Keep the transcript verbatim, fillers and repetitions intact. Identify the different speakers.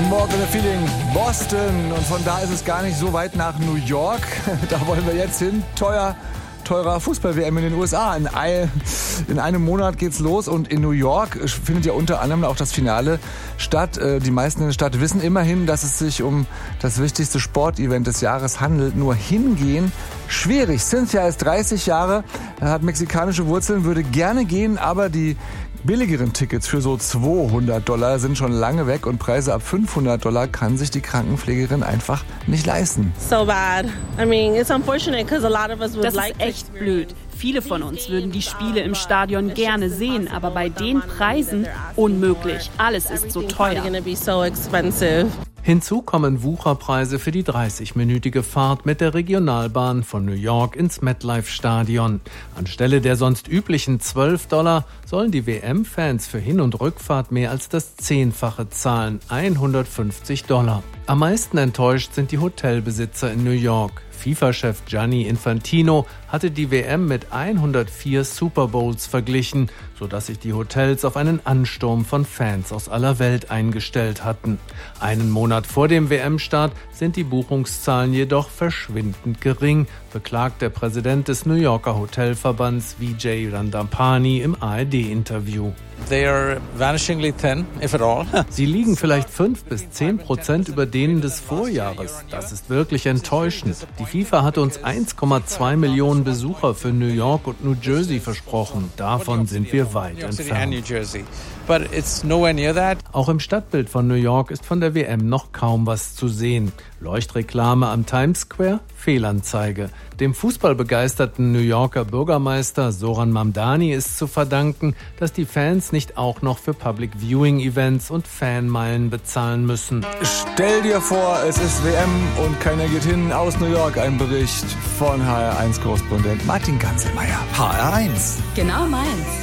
Speaker 1: Morgen in Feeling Boston und von da ist es gar nicht so weit nach New York. Da wollen wir jetzt hin. Teuer, teurer Fußball-W M in den U S A. In, ein, in einem Monat geht's los und in New York findet ja unter anderem auch das Finale statt. Die meisten in der Stadt wissen immerhin, dass es sich um das wichtigste Sportevent des Jahres handelt. Nur hingehen schwierig. Cynthia ist dreißig Jahre, hat mexikanische Wurzeln, würde gerne gehen, aber die billigeren Tickets für so zweihundert Dollar sind schon lange weg und Preise ab fünfhundert Dollar kann sich die Krankenpflegerin einfach nicht leisten.
Speaker 2: So bad. I mean, it's unfortunate because a lot of us would
Speaker 3: Das
Speaker 2: like
Speaker 3: ist echt blöd. Viele von uns würden die Spiele im Stadion gerne sehen, aber bei den Preisen unmöglich. Alles ist so teuer.
Speaker 4: Hinzu kommen Wucherpreise für die dreißigminütige Fahrt mit der Regionalbahn von New York ins MetLife-Stadion. Anstelle der sonst üblichen zwölf Dollar sollen die W M-Fans für Hin- und Rückfahrt mehr als das Zehnfache zahlen, hundertfünfzig Dollar. Am meisten enttäuscht sind die Hotelbesitzer in New York. FIFA-Chef Gianni Infantino hatte die W M mit hundertvier Super Bowls verglichen, sodass sich die Hotels auf einen Ansturm von Fans aus aller Welt eingestellt hatten. Einen Monat vor dem W M-Start sind die Buchungszahlen jedoch verschwindend gering, beklagt der Präsident des New Yorker Hotelverbands Vijay Randapani im A R D-Interview.
Speaker 5: They are vanishingly thin, if at all.
Speaker 4: Sie liegen vielleicht fünf bis zehn Prozent über denen des Vorjahres. Das ist wirklich enttäuschend. Die FIFA hatte uns eins Komma zwei Millionen Besucher für New York und New Jersey versprochen. Davon sind wir weit entfernt. Auch im Stadtbild von New York ist von der W M noch kaum was zu sehen. Leuchtreklame am Times Square? Fehlanzeige. Dem fußballbegeisterten New Yorker Bürgermeister Zoran Mamdani ist zu verdanken, dass die Fans nicht auch noch für Public Viewing Events und Fanmeilen bezahlen müssen.
Speaker 1: Stell dir vor, es ist W M und keiner geht hin. Aus New York ein Bericht von H R eins Korrespondent Martin Ganselmeier.
Speaker 6: H R eins.
Speaker 3: Genau meins.